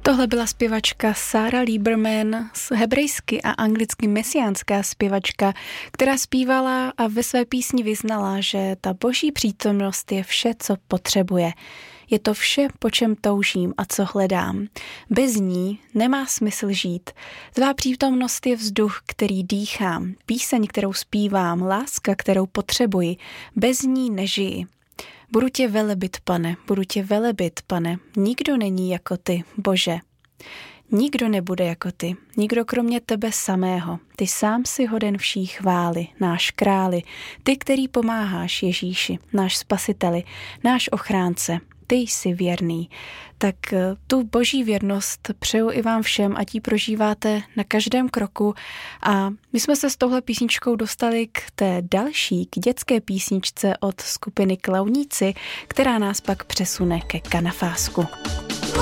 Tohle byla zpěvačka Sarah Lieberman, hebrejsky a anglicky mesiánská zpěvačka, která zpívala a ve své písni vyznala, že ta boží přítomnost je vše, co potřebuje. Je to vše, po čem toužím a co hledám. Bez ní nemá smysl žít. Tvá přítomnost je vzduch, který dýchám, píseň, kterou zpívám, láska, kterou potřebuji. Bez ní nežiji. Budu tě velebit, Pane, budu tě velebit, Pane. Nikdo není jako ty, Bože. Nikdo nebude jako ty, nikdo kromě tebe samého. Ty sám si hoden vší chvály, náš králi, ty, který pomáháš Ježíši, náš spasiteli, náš ochránce. Ty jsi věrný. Tak tu boží věrnost přeju i vám všem, ať ji prožíváte na každém kroku. A my jsme se s touhle písničkou dostali k té další, k dětské písničce od skupiny Klauníci, která nás pak přesune ke Kanafásku.